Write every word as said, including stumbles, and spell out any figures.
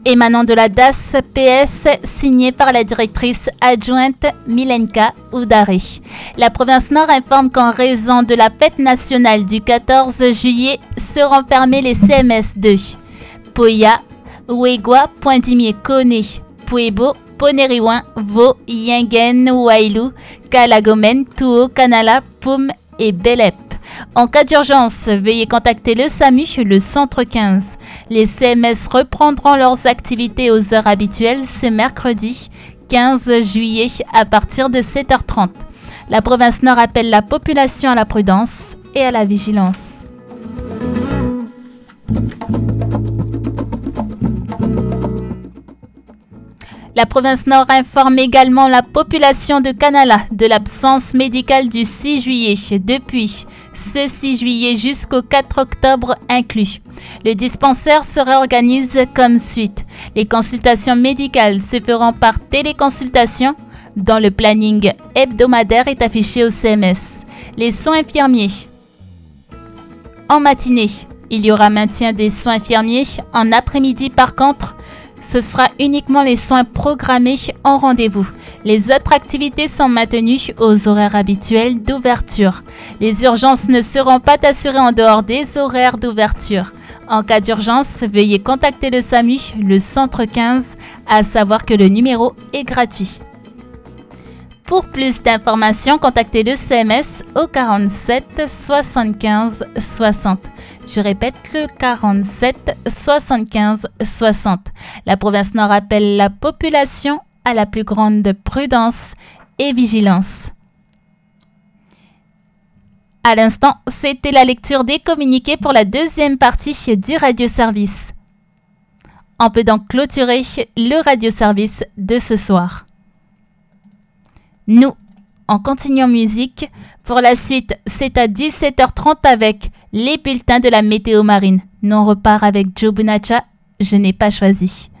émanant de la D A S P S, signé par la directrice adjointe Milenka Oudari. La province Nord informe qu'en raison de la fête nationale du quatorze juillet, seront fermés les C M S de Poya, Ouegwa, Poindimier, Kone, Puebo, Poneriwan, Vo, Yingen, Wailou, Kalagomen, Tuo, Kanala, Poum et Belep. En cas d'urgence, veuillez contacter le SAMU, le centre quinze. Les C M S reprendront leurs activités aux heures habituelles ce mercredi quinze juillet à partir de sept heures trente. La province Nord appelle la population à la prudence et à la vigilance. La province Nord informe également la population de Kanala de l'absence médicale du six juillet depuis ce six juillet jusqu'au quatre octobre inclus. Le dispensaire se réorganise comme suite. Les consultations médicales se feront par téléconsultation dont le planning hebdomadaire est affiché au C M S. Les soins infirmiers. En matinée, il y aura maintien des soins infirmiers. En après-midi, par contre, ce sera uniquement les soins programmés en rendez-vous. Les autres activités sont maintenues aux horaires habituels d'ouverture. Les urgences ne seront pas assurées en dehors des horaires d'ouverture. En cas d'urgence, veuillez contacter le SAMU, le centre quinze, à savoir que le numéro est gratuit. Pour plus d'informations, contactez le C M S au quarante-sept soixante-quinze soixante. Je répète, le quarante-sept soixante-quinze soixante. La province Nord appelle la population à la plus grande prudence et vigilance. À l'instant, c'était la lecture des communiqués pour la deuxième partie du radioservice. On peut donc clôturer le radioservice de ce soir. Nous, on continue en musique. Pour la suite, c'est à dix-sept heures trente avec les bulletins de la météo marine. Nous on repart avec Joe Bonaccia, Je n'ai pas choisi.